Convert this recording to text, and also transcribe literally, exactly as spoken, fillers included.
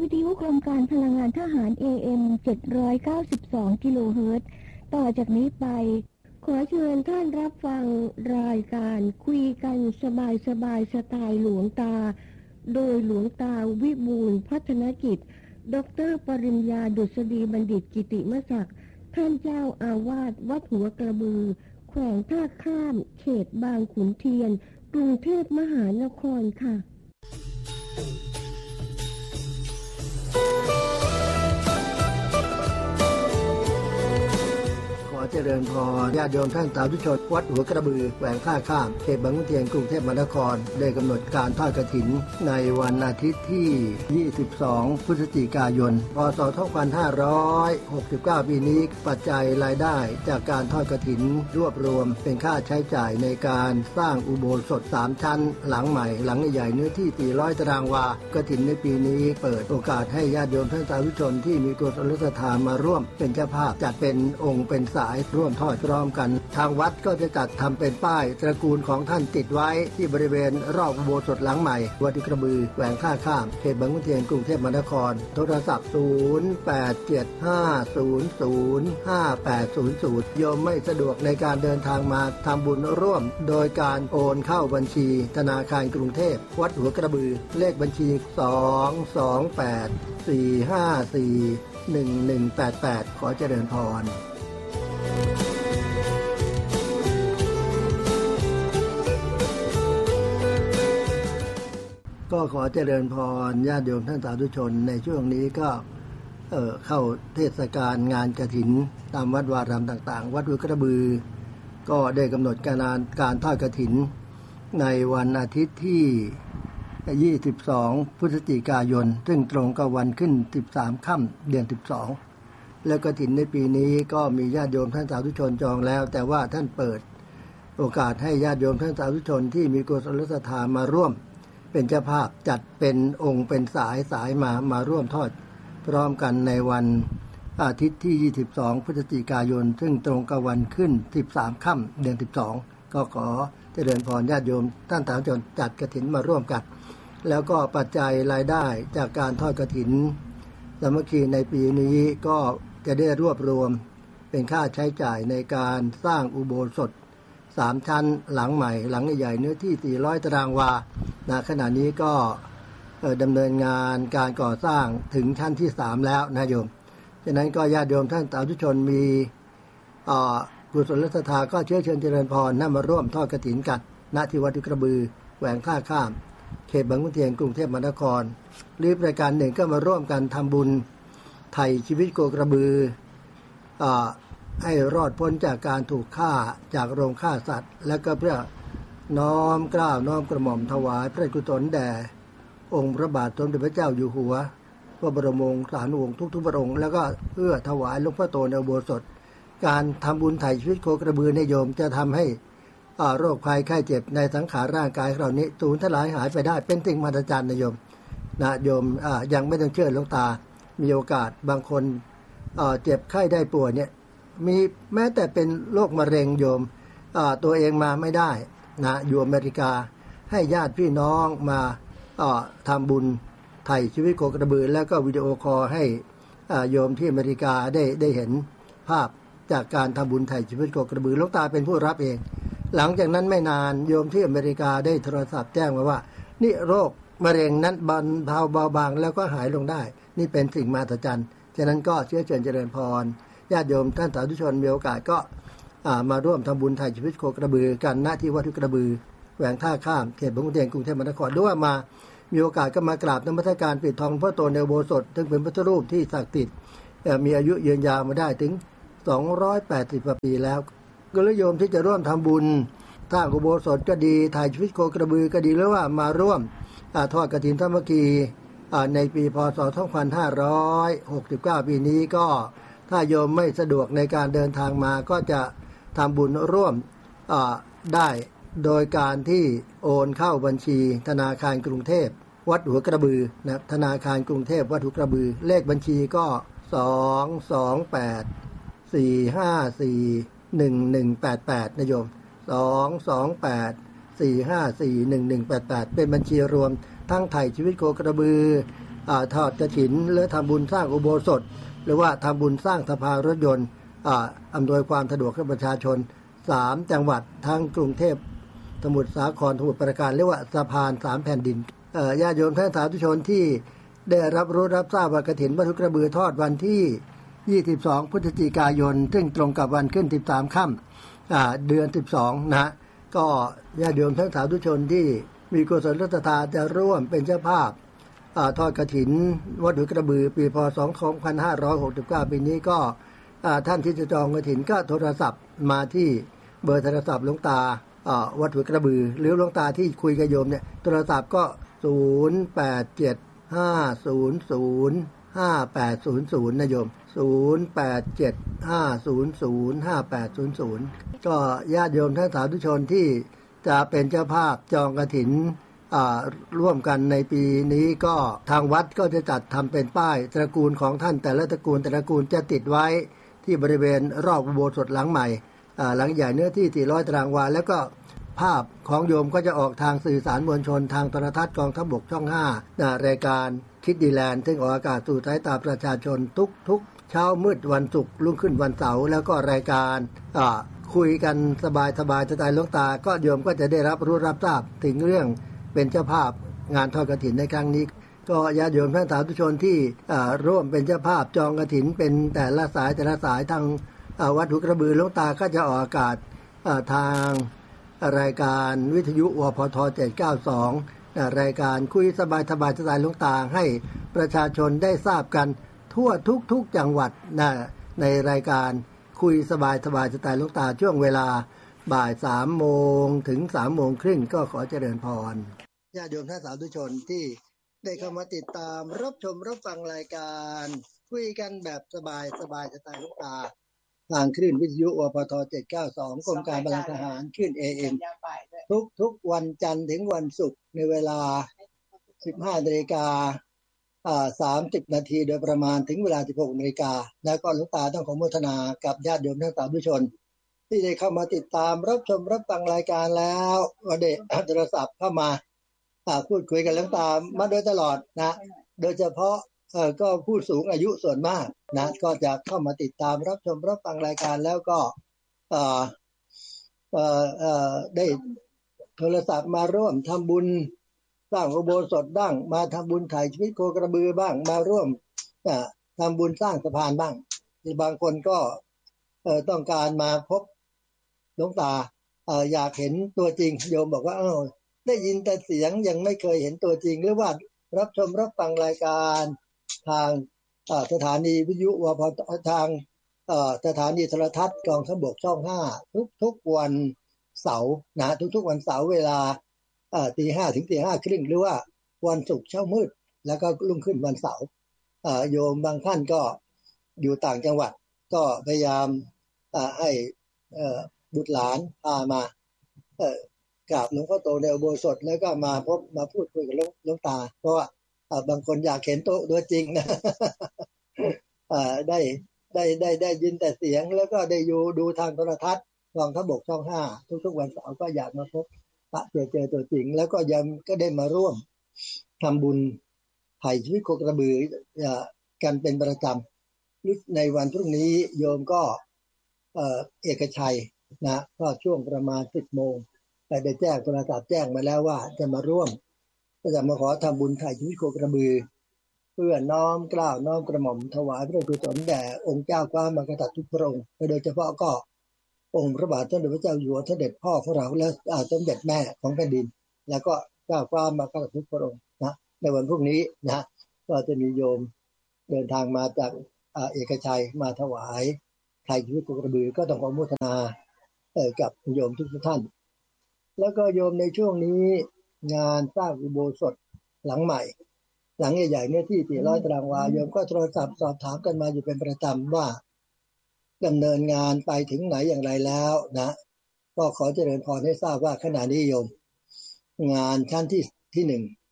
วิทยุโครงการพลังงานทหาร เอ เอ็ม เจ็ดร้อยเก้าสิบสอง กิโลเฮิรตซ์ต่อจากนี้ไปขอเชิญท่านรับฟังรายการคุยกันสบายสบายสไตล์หลวงตาโดยหลวงตาวิบูลย์พัฒนกิจดร.ปริญญาดุษฎีบัณฑิตกิติมศักดิ์ท่านเจ้าอาวาสวัดหัวกระบือแขวงท่าข้ามเขตบางขุนเทียนกรุงเทพมหานครค่ะเจริญพรญาติโยมท่านสาธุชนวัดหัวกระบือแขวงท่าข้ามเขตบางขุนเทียนกรุงเทพมหานครได้กำหนดการทอดกฐินในวันอาทิตย์ที่ยี่สิบสองพฤศจิกายนพ.ศ. สองพันห้าร้อยหกสิบเก้าปีนี้ปัจจัยรายได้จากการทอดกฐินรวบรวมเป็นค่าใช้จ่ายในการสร้างอุโบสถสามชั้นหลังใหม่หลังใหญ่เนื้อที่สี่ร้อยตารางวากฐินในปีนี้เปิดโอกาสให้ญาติโยมท่านสาธุชนที่มีกุศลศรัทธามาร่วมเป็นเจ้าภาพจัดเป็นองค์เป็นสายร่วมทอดพร้อมกันทางวัดก็จะจัดทำเป็นป้ายตระกูลของท่านติดไว้ที่บริเวณรอบอุโบสถหลังใหม่วัดกระบือแขวงท่าข้ามเขตบางขุนเทียนกรุงเทพมหานครโทรศัพท์ศูนย์ แปด เจ็ด ห้า ศูนย์ ศูนย์ ห้า แปด ศูนย์ ศูนย์โยมไม่สะดวกในการเดินทางมาทำบุญร่วมโดยการโอนเข้าบัญชีธนาคารกรุงเทพวัดหัวกระบือเลขบัญชีสอง สอง แปด สี่ ห้า สี่ หนึ่ง หนึ่ง แปด แปดขอเจริญพรก็ขอเจริญพรญาติโยมท่านสาธุชนในช่วงนี้ก็เอ่อเข้าเทศกาลงานกฐินตามวัดวารามต่างๆวัดหัวกระบือก็ได้กำหนดการการทอดกฐินในวันอาทิตย์ที่ยี่สิบสองพฤศจิกายนซึ่งตรงกับวันขึ้นสิบสามค่ำเดือนสิบสองและกฐินในปีนี้ก็มีญาติโยมท่านสาธุชนจองแล้วแต่ว่าท่านเปิดโอกาสให้ญาติโยมท่านสาธุชนที่มีกุศลศรัทธามาร่วมเป็นเจ้าภาพจัดเป็นองค์เป็นสายสายมามาร่วมทอดพร้อมกันในวันอาทิตย์ที่ยี่สิบสองพฤศจิกายนซึ่งตรงกับวันขึ้นสิบสามค่ำเดือนสิบสองก็ขอเจริญพรญาติโยมท่านสาธุชนจัดกฐินมาร่วมกันแล้วก็ปัจจัยรายได้จากการทอดกฐินสามัคคีในปีนี้ก็จะได้รวบรวมเป็นค่าใช้จ่ายในการสร้างอุโบสถสามชั้นหลังใหม่หลังใหญ่เนื้อที่สี่ร้อยตารางวาณขณะนี้ก็ดำเนินงานการก่อสร้างถึงชั้นที่สามแล้วนะโยมฉะนั้นก็ญาติโยมท่านสาธุชนมีกุศลศรัทธาก็เชื้อเชิญเจริญพรนำมาร่วมทอดกฐินกันณที่วัดกระบือแขวงท่าข้ามเขตบางขุนเทียนกรุงเทพมหานครหรือประการหนึ่งก็มาร่วมกันทำบุญไถ่ชีวิตโคกระบือให้รอดพ้นจากการถูกฆ่าจากโรงฆ่าสัตว์และก็เพื่อน้อมเกล้าน้อมกระหม่อมถวายพระกุศลแด่องค์พระบาทสมเด็จพระเจ้าอยู่หัวพระบรมวงศานุวงศ์ทุกๆพระองค์แล้วก็เพื่อถวายหลวงพ่อโตในอุโบสถการทำบุญไถ่ชีวิตโคกระบือในโยมจะทำให้โรคภัยไข้เจ็บในสังขารร่างกายเรานี้สูญทลายหายไปได้เป็นสิ่งมหัศจรรย์นะโยมนะโยมยังไม่ต้องเชื่อหลวงตามีโอกาสบางคนเจ็บไข้ได้ป่วยเนี่ยมีแม้แต่เป็นโรคมะเร็งโยมตัวเองมาไม่ได้นะอยู่อเมริกาให้ญาติพี่น้องมาทำบุญไถ่ชีวิตโคกระบือแล้วก็วิดีโอคอลให้โยมที่อเมริกาได้ได้เห็นภาพจากการทำบุญไถ่ชีวิตโคกระบือหลวงตาเป็นผู้รับเองหลังจากนั้นไม่นานโยมที่อเมริกาได้โทรศัพท์แจ้งมาว่านี่โรคมะเร็งนั้นบรรเทาเบาบางแล้วก็หายลงได้นี่เป็นสิ่งมหัศจรรย์ฉะนั้นก็เชื้อเชิญเจริญพรญาติโยมท่านสาธุชนมีโอกาสก็มาร่วมทำบุญไถ่ชีวิตโคกระบือกันณที่วัดกระบือแขวงท่าข้ามเขตบางขุนเทียนกรุงเทพมหานครด้วยมามีโอกาสก็มากราบนมัสการปิดทองพระโตในอุโบสถซึ่งเป็นพระรูปที่ศักดิ์สิทธิ์มีอายุยืนยาวมาได้ถึงสองร้อยแปดสิบปีแล้วก็เลยโยมที่จะร่วมทำบุญสร้างอุโบสถก็ดีถ่ายชีวิตโคกระบือก็ดีหรือว่ามาร่วมทอดกฐินสามัคคีในปีพ.ศ. สองพันห้าร้อยหกสิบเก้าปีนี้ก็ถ้าโยมไม่สะดวกในการเดินทางมาก็จะทำบุญร่วมได้โดยการที่โอนเข้าบัญชีธนาคารกรุงเทพวัดหัวกระบือนะธนาคารกรุงเทพวัดหัวกระบือเลขบัญชีก็สอง สอง แปด สี่ ห้า สี่ หนึ่ง หนึ่ง แปด แปดนะโยมสอง สอง แปด สี่ ห้า สี่ หนึ่ง หนึ่ง แปด แปดเป็นบัญชีรวมทั้งไถ่ชีวิตโคกระบืออ่าทอดกฐินหรือทำบุญสร้างอุโบสถหรือว่าทำบุญสร้างสภารถยนต์อ่าอำนวยความสะดวกให้ประชาชนสามจังหวัดทั้งกรุงเทพสมุทรสาครสมุทรปราการเรียกว่าสะพานสามแผ่นดินเอ่อญาติโยมท่านสาธุชนที่ได้รับรู้รับทราบว่ากฐินวัดหุกระบือทอดวันที่ยี่สิบสองพฤศจิกายนซึ่งตรงกับวันขึ้นสิบสามค่ำอ่าเดือนสิบสองนะก็ญาติโยมท่านสาธุชนที่มีกุศลศรัทธาจะร่วมเป็นเจ้าภาพอ่าทอดกฐินวัดหุกระบือปีพ.ศ. สองพันห้าร้อยหกสิบเก้าปีนี้ก็อ่าท่านที่จะจองกฐินก็โทรศัพท์มาที่เบอร์โทรศัพท์หลวงตาอ่าวัดหุกระบือหรือหลวงตาที่คุยกับโยมเนี่ยโทรศัพท์ก็ศูนย์ แปด เจ็ด ห้า ศูนย์ ศูนย์ ห้า แปด ศูนย์ ศูนย์นะโยมศูนย์ แปด เจ็ด ห้า ศูนย์ ศูนย์ ห้า แปด ศูนย์ ศูนย์ก็ญาติโยมท่านสาธุชนที่จะเป็นเจ้าภาพจองกฐินอ่าร่วมกันในปีนี้ก็ทางวัดก็จะจัดทำเป็นป้ายตระกูลของท่านแต่ละตระกูลแต่ละตระกูลจะติดไว้ที่บริเวณรอบอุโบสถหลังใหม่อ่าหลังใหญ่เนื้อที่สี่ร้อยตารางวาแล้วก็ภาพของโยมก็จะออกทางสื่อสารมวลชนทางโทรทัศน์กองทัพบกช่องห้านะรายการคิดดีแลนด์ซึ่งออกอากาศสู่สายตาประชาชนทุกๆเช้ามืดวันศุกร์รุ่งขึ้นวันเสาร์แล้วก็รายการอ่าคุยกันสบายสบายสไตล์หลวงตาก็โยมก็จะได้รับรู้รับทราบถึงเรื่องเป็นเจ้าภาพงานทอดกฐินในครั้งนี้ก็ญาติโยมท่านสาธุชนที่ร่วมเป็นเจ้าภาพจองกฐินเป็นแต่ละสายแต่ละสายทางวัดหุกระบือหลวงตาก็จะออกอากาศทางรายการวิทยุวพทเจ็ดเก้าสองรายการคุยสบายสบายสไตล์หลวงตาให้ประชาชนได้ทราบกันทั่วทุกๆจังหวัดนะในรายการคุยสบายสบายสไตล์หลวงตาช่วงเวลาบ่ายสามโมงถึงสามโมงครึ่งก็ขอเจริญพรญาติโยมท่านสาธุชนที่ได้เข้ามาติดตามรับชมรับฟังรายการคุยกันแบบสบายสบายสไตล์หลวงตาทางคลื่นวิทยุวพทเจ็ดเก้าสองกรมการพลังทหารคลื่น เอ เอ็ม ทุกทุกวันจันทร์ถึงวันศุกร์ในเวลา สิบห้านาฬิกาอ่าสามสิบนาทีโดยประมาณถึงเวลา สิบหกนาฬิกาแล้วก็หลวงตาต้องขออนุโมทนากับญาติโยมท่านสาธุชนที่ได้เข้ามาติดตามรับชมรับฟังรายการแล้วก็ได้โทรศัพท์เข้ามาพูดคุยกันหลวงตามาโดยตลอดนะโดยเฉพาะเอ่อก็ผู้สูงอายุส่วนมากนะก็จะเข้ามาติดตามรับชมรับฟังรายการแล้วก็เอ่อเอ่อเอ่อได้โทรศัพท์มาร่วมทำบุญสร้างอุโบสถบ้างมาทำบุญไถ่ชีวิตโคกระบือบ้างมาร่วมทำบุญสร้างสะพานบ้างบางคนก็เอ่อต้องการมาพบหลวงตาเอ่ออยากเห็นตัวจริงโยมบอกว่าเอ้าได้ยินแต่เสียงยังไม่เคยเห็นตัวจริงหรือว่ารับชมรับฟังรายการทางสถานีวิทยุวพททางสถานีโทรทัศน์กองทัพบกช่องห้าทุกๆวันเสาร์นะทุกๆวันเสาร์เวลาตีห้าถึงตีห้าครึ่งหรือว่าวันศุกร์เช้ามืดแล้วก็รุ่งขึ้นวันเสาร์โยมบางท่านก็อยู่ต่างจังหวัดก็พยายามให้บุตรหลานพามากราบหลวงพ่อโตในอุโบสถแล้วก็มาพบมาพูดคุยกับหลวงตาเพราะว่าบางคนอยากเห็นตัวจริงนะได้ได้ได้ได้ยินแต่เสียงแล้วก็ได้อยู่ดูทางโทรทัศน์กองทัพบกช่องห้าทุกๆวันเสาร์ก็อยากมาพบพระเจอเจอตัวจริงแล้วก็ยังก็ได้มาร่วมทำบุญไถ่ชีวิตโคกระบือกันเป็นประจำในวันพรุ่งนี้โยมก็เอกชัยนะก็ช่วงประมาณสิบโมงแต่ได้แจ้งโทรศัพท์แจ้งมาแล้วว่าจะมาร่วมก็จะมาขอทำบุญไถ่ชีวิตโคกระบือเพื่อน้อมเกล้าน้อมกระหม่อมถวายพระกุศลแด่องค์เจ้าฟ้ามกษัตริย์ทุกพระองค์โดยเฉพาะก็องค์พระบาทสมเด็จพระเจ้าอยู่หัวเสด็จพ่อของเราและสมเด็จแม่ของแผ่นดินแล้วก็เจ้าฟ้ามกษัตริย์ทุกพระองค์นะในวันพรุ่งนี้นะก็จะมีโยมเดินทางมาจากเอกชัยมาถวายไถ่ชีวิตโคกระบือก็ต้องขออนุโมทนากับโยมทุกท่านแล้วก็โยมในช่วงนี้งานสร้างอุโบสถหลังใหม่หลังใหญ่ๆเนื้อที่สี่ร้อยตารางวาโยมก็โทรศัพท์สอบถามกันมาอยู่เป็นประจำว่าดำเนินงานไปถึงไหนอย่างไรแล้วนะก็ขอเจริญพรให้ทราบว่าขณะนี้โยมงานชั้นที่ที่หนึ่ง